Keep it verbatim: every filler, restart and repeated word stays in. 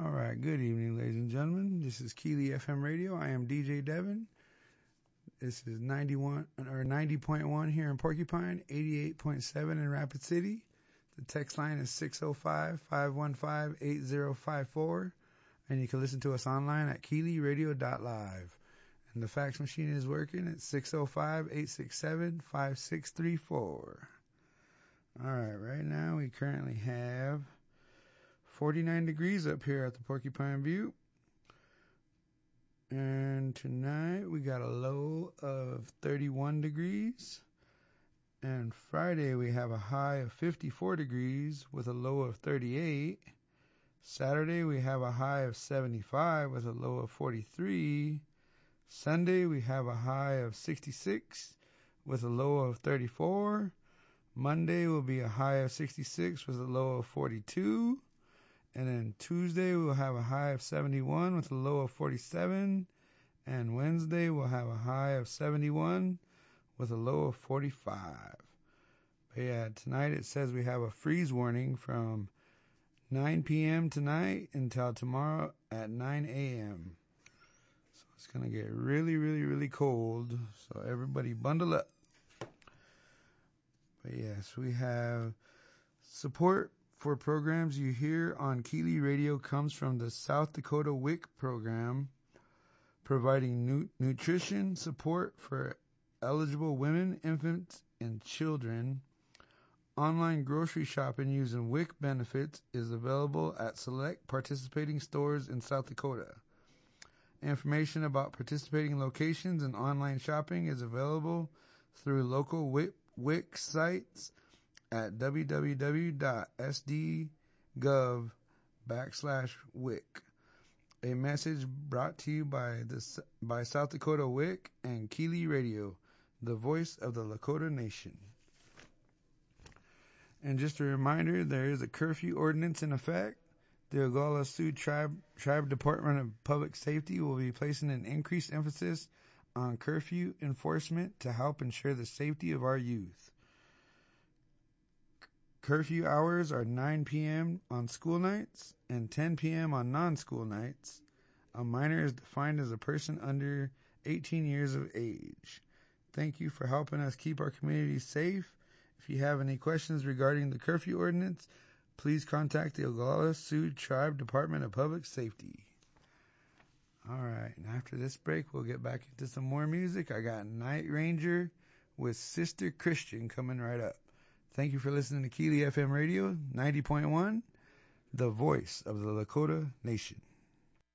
All right, good evening, ladies and gentlemen. This is Keely F M Radio. I am D J Devin. This is ninety-one or ninety point one here in Porcupine, eighty-eight point seven in Rapid City. The text line is six oh five, five one five, eight oh five four, and you can listen to us online at keely radio dot live. And the fax machine is working at six oh five, eight six seven, five six three four. All right, right now we currently have forty-nine degrees up here at the Porcupine View. And tonight we got a low of thirty-one degrees. And Friday we have a high of fifty-four degrees with a low of thirty-eight. Saturday we have a high of seventy-five with a low of forty-three. Sunday we have a high of sixty-six with a low of thirty-four. Monday will be a high of sixty-six with a low of forty-two. And then Tuesday we'll have a high of seventy-one with a low of forty-seven. And Wednesday we'll have a high of seventy-one with a low of forty-five. But yeah, tonight it says we have a freeze warning from nine p.m. tonight until tomorrow at nine a.m. So it's going to get really, really, really cold. So everybody bundle up. But yes, we have support for programs you hear on Keely Radio comes from the South Dakota W I C program, providing nu- nutrition support for eligible women, infants, and children. Online grocery shopping using W I C benefits is available at select participating stores in South Dakota. Information about participating locations and online shopping is available through local W I C sites at www.sdgov backslash WIC. A message brought to you by the by South Dakota W I C and Keely Radio, the voice of the Lakota Nation. And just a reminder, there is a curfew ordinance in effect. The Oglala Sioux Tribe, Tribe Department of Public Safety will be placing an increased emphasis on curfew enforcement to help ensure the safety of our youth. Curfew hours are nine p.m. on school nights and ten p.m. on non-school nights. A minor is defined as a person under eighteen years of age. Thank you for helping us keep our community safe. If you have any questions regarding the curfew ordinance, please contact the Oglala Sioux Tribe Department of Public Safety. All right, and after this break, we'll get back into some more music. I got Night Ranger with Sister Christian coming right up. Thank you for listening to Keely F M Radio, ninety point one, the voice of the Lakota Nation.